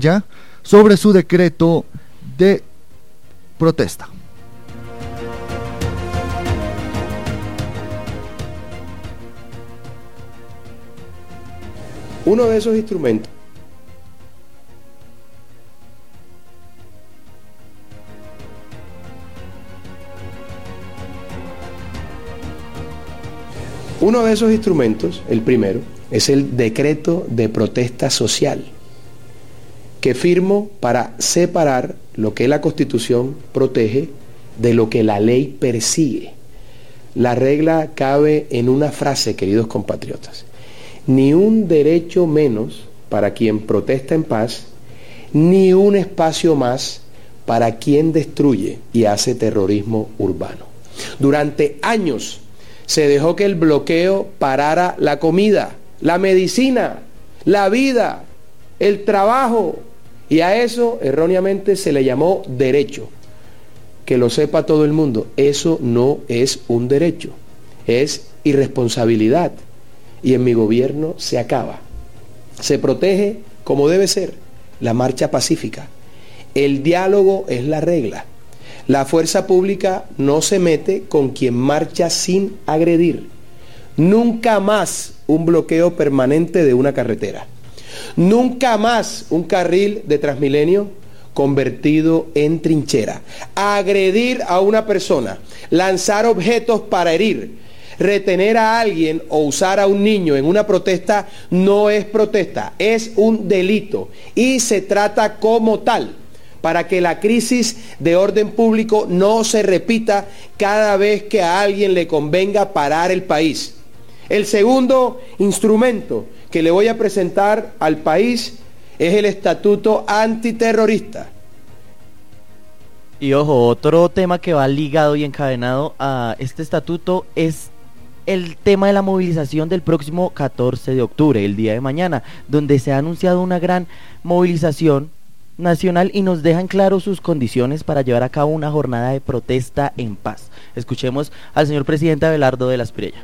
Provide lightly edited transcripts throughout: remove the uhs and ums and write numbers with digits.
Estrella sobre su decreto de protesta. Uno de esos instrumentos el primero, es el decreto de protesta social, que firmo para separar lo que la Constitución protege de lo que la ley persigue. La regla cabe en una frase, queridos compatriotas: ni un derecho menos para quien protesta en paz, ni un espacio más para quien destruye y hace terrorismo urbano. Durante años se dejó que el bloqueo parara la comida, la medicina, la vida, el trabajo, y a eso erróneamente se le llamó derecho. Que lo sepa todo el mundo, eso no es un derecho, es irresponsabilidad, y en mi gobierno se acaba. Se protege como debe ser la marcha pacífica. El diálogo es la regla. La fuerza pública no se mete con quien marcha sin agredir. Nunca más un bloqueo permanente de una carretera. Nunca más un carril de Transmilenio convertido en trinchera. Agredir a una persona, lanzar objetos para herir, retener a alguien o usar a un niño en una protesta no es protesta, es un delito y se trata como tal, para que la crisis de orden público no se repita cada vez que a alguien le convenga parar el país. El segundo instrumento que le voy a presentar al país es el Estatuto Antiterrorista. Y ojo, otro tema que va ligado y encadenado a este estatuto es el tema de la movilización del próximo 14 de octubre, el día de mañana, donde se ha anunciado una gran movilización nacional y nos dejan claro sus condiciones para llevar a cabo una jornada de protesta en paz. Escuchemos al señor presidente Abelardo de la Espriella.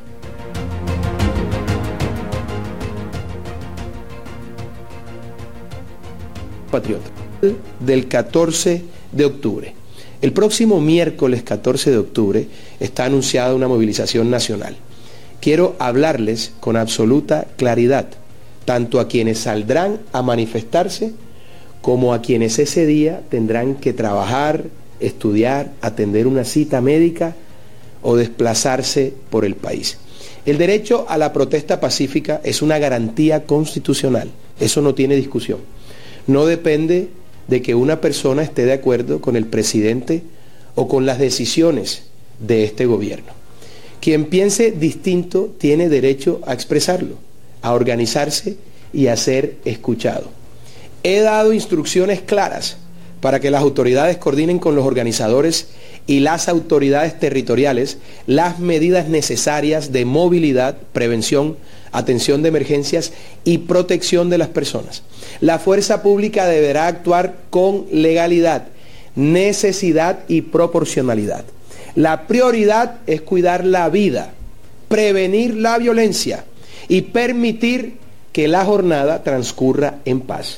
Patriota, del 14 de octubre. El próximo miércoles 14 de octubre está anunciada una movilización nacional. Quiero hablarles con absoluta claridad, tanto a quienes saldrán a manifestarse como a quienes ese día tendrán que trabajar, estudiar, atender una cita médica o desplazarse por el país. El derecho a la protesta pacífica es una garantía constitucional, eso no tiene discusión. No depende de que una persona esté de acuerdo con el presidente o con las decisiones de este gobierno. Quien piense distinto tiene derecho a expresarlo, a organizarse y a ser escuchado. He dado instrucciones claras para que las autoridades coordinen con los organizadores y las autoridades territoriales las medidas necesarias de movilidad, prevención, atención de emergencias y protección de las personas. La fuerza pública deberá actuar con legalidad, necesidad y proporcionalidad. La prioridad es cuidar la vida, prevenir la violencia y permitir que la jornada transcurra en paz.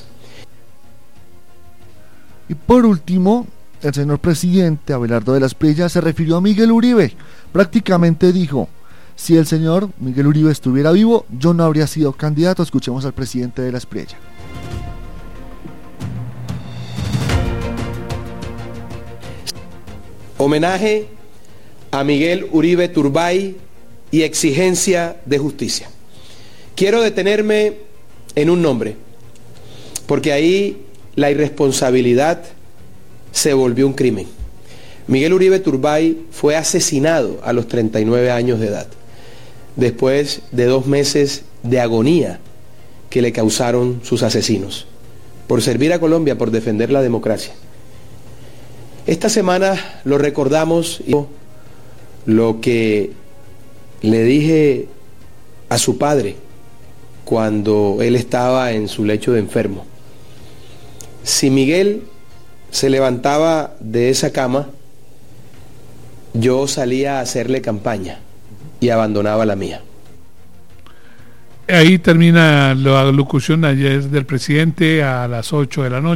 Y por último, el señor presidente Abelardo de la Espriella se refirió a Miguel Uribe. Prácticamente dijo: si el señor Miguel Uribe estuviera vivo, yo no habría sido candidato. Escuchemos al presidente de la Espriella. Homenaje a Miguel Uribe Turbay y exigencia de justicia. Quiero detenerme en un nombre, porque ahí la irresponsabilidad se volvió un crimen. Miguel Uribe Turbay fue asesinado a los 39 años de edad, después de 2 meses de agonía que le causaron sus asesinos, por servir a Colombia, por defender la democracia. Esta semana lo recordamos y lo que le dije a su padre cuando él estaba en su lecho de enfermo. Si Miguel se levantaba de esa cama, yo salía a hacerle campaña y abandonaba la mía. Ahí termina la locución ayer del presidente a las 8 de la noche.